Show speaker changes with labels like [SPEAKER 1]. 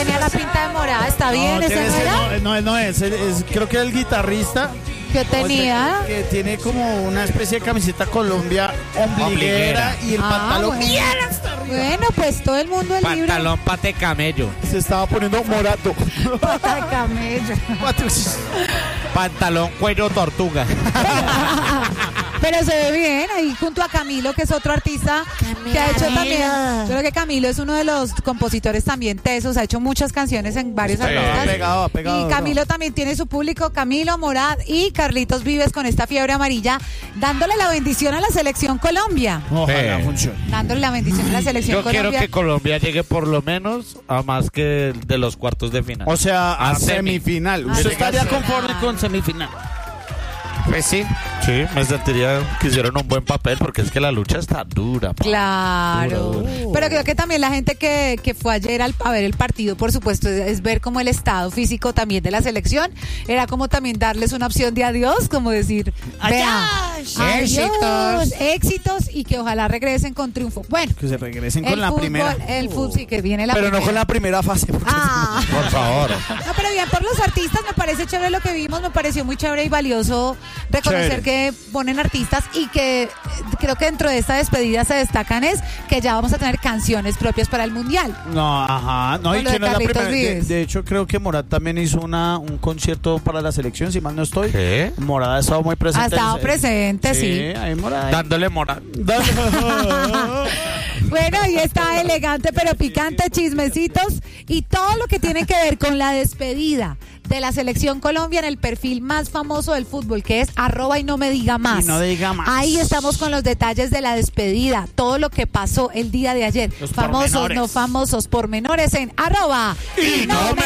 [SPEAKER 1] tenía la pinta de morada, está bien, ¿ese no era?
[SPEAKER 2] No es, creo que el guitarrista.
[SPEAKER 1] ¿Qué tenía?
[SPEAKER 2] Que tiene como una especie de camiseta Colombia ombliguera y el pantalón.
[SPEAKER 1] Bueno, pues todo el mundo el libro.
[SPEAKER 3] Pantalón pate camello.
[SPEAKER 2] Se estaba poniendo morato.
[SPEAKER 1] Pata de camello.
[SPEAKER 3] Pantalón cuello tortuga.
[SPEAKER 1] Pero se ve bien ahí junto a Camilo, que es otro artista que ha hecho también. Yo creo que Camilo es uno de los compositores también tesos, ha hecho muchas canciones en varios artistas.
[SPEAKER 2] Pegado,
[SPEAKER 1] y Camilo también tiene su público, Camilo, Morad y Carlitos Vives con esta fiebre amarilla, dándole la bendición a la selección Colombia.
[SPEAKER 2] Ojalá funcione.
[SPEAKER 1] Dándole la bendición a la selección
[SPEAKER 3] Yo
[SPEAKER 1] Colombia.
[SPEAKER 3] quiero que Colombia llegue por lo menos a más que de los cuartos de final.
[SPEAKER 2] O sea, a
[SPEAKER 3] semi.
[SPEAKER 2] semifinal.
[SPEAKER 1] A
[SPEAKER 2] ¿Usted estaría
[SPEAKER 1] semifinal.
[SPEAKER 2] conforme con semifinal?
[SPEAKER 3] Pues sí. Sí, me sentiría que hicieron un buen papel porque es que la lucha está dura.
[SPEAKER 1] Claro,
[SPEAKER 3] Dura.
[SPEAKER 1] pero creo que también la gente que fue ayer a ver el partido, por supuesto, es ver como el estado físico también de la selección, era como también darles una opción de adiós, como decir, vea, adiós, éxitos y que ojalá regresen con triunfo. Bueno,
[SPEAKER 2] Que se regresen con la
[SPEAKER 1] fútbol,
[SPEAKER 2] primera.
[SPEAKER 1] el fútbol sí que viene la
[SPEAKER 2] Pero
[SPEAKER 1] primera.
[SPEAKER 2] no con la primera fase.
[SPEAKER 1] Ah.
[SPEAKER 3] Por favor.
[SPEAKER 1] No, pero bien por los artistas, me parece chévere lo que vimos, me pareció muy chévere y valioso reconocer
[SPEAKER 2] Chévere.
[SPEAKER 1] que ponen artistas y que creo que dentro de esta despedida se destacan es que ya vamos a tener canciones propias para el Mundial.
[SPEAKER 2] No, ajá. No,
[SPEAKER 1] Con
[SPEAKER 2] y
[SPEAKER 1] lo de
[SPEAKER 2] que no es la
[SPEAKER 1] Carlitos
[SPEAKER 2] primera.
[SPEAKER 1] Vives.
[SPEAKER 2] De hecho, creo que Morat también hizo un concierto para la selección, si mal no estoy.
[SPEAKER 3] ¿Qué?
[SPEAKER 2] Morat ha estado muy presente.
[SPEAKER 1] Ha estado presente, sí.
[SPEAKER 2] Ahí Morat.
[SPEAKER 3] Dándole moral.
[SPEAKER 1] Bueno, ahí está elegante pero picante, chismecitos y todo lo que tiene que ver con la despedida de la selección Colombia en el perfil más famoso del fútbol, que es @y no me diga más.
[SPEAKER 2] Y no diga más.
[SPEAKER 1] Ahí estamos con los detalles de la despedida, todo lo que pasó el día de ayer.
[SPEAKER 2] Los
[SPEAKER 1] Famosos,
[SPEAKER 2] pormenores.
[SPEAKER 1] no famosos, pormenores en @y no me